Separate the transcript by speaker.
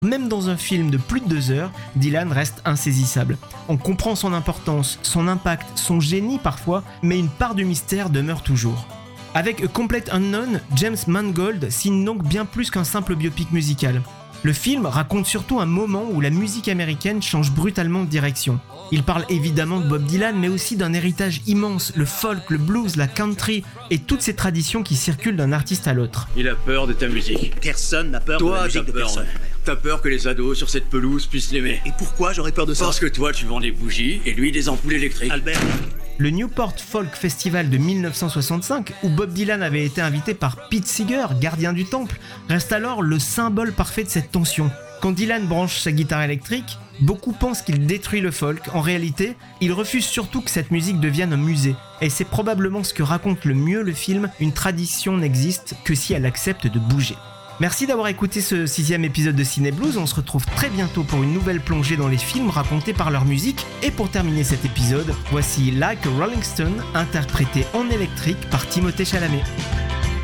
Speaker 1: Même dans un film de plus de 2 heures, Dylan reste insaisissable. On comprend son importance, son impact, son génie parfois, mais une part du mystère demeure toujours. Avec A Complete Unknown, James Mangold signe donc bien plus qu'un simple biopic musical. Le film raconte surtout un moment où la musique américaine change brutalement de direction. Il parle évidemment de Bob Dylan, mais aussi d'un héritage immense, le folk, le blues, la country et toutes ces traditions qui circulent d'un artiste à l'autre.
Speaker 2: Il a peur de ta musique.
Speaker 3: Personne n'a peur de la musique de personne.
Speaker 2: T'as peur que les ados sur cette pelouse puissent l'aimer.
Speaker 3: Et pourquoi j'aurais peur de ça?
Speaker 2: Parce que toi tu vends des bougies et lui des ampoules électriques.
Speaker 3: Albert.
Speaker 1: Le Newport Folk Festival de 1965, où Bob Dylan avait été invité par Pete Seeger, gardien du temple, reste alors le symbole parfait de cette tension. Quand Dylan branche sa guitare électrique, beaucoup pensent qu'il détruit le folk. En réalité, il refuse surtout que cette musique devienne un musée. Et c'est probablement ce que raconte le mieux le film, une tradition n'existe que si elle accepte de bouger. Merci d'avoir écouté ce 6e épisode de Ciné Blues. On se retrouve très bientôt pour une nouvelle plongée dans les films racontés par leur musique. Et pour terminer cet épisode, voici Like a Rolling Stone, interprété en électrique par Timothée Chalamet.